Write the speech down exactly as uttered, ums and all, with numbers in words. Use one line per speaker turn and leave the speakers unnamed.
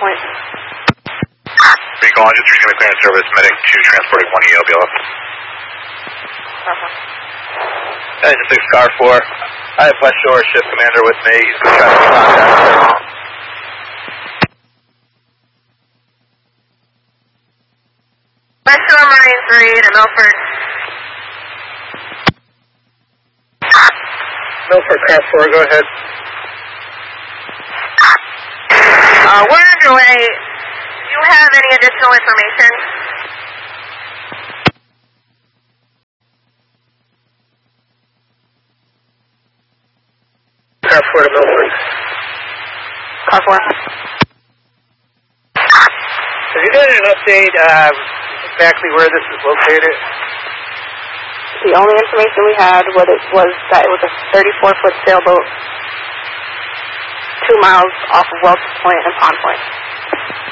Point.
Recall, just receiving clearance service, medic two transporting one E O B L F.
Uh-huh.
Engine six, car four. I have West Shore Ship Commander with me. Traffic contact.
West Shore Marine three to Milford.
Milford, car four, go ahead.
Uh, we're underway. Do you have any additional information?
Car four to Milford.
Car four.
Have you done an update um, exactly where this is located?
The only information we had was it was that it was a thirty-four foot sailboat two miles off of Wells Point and Pond Point.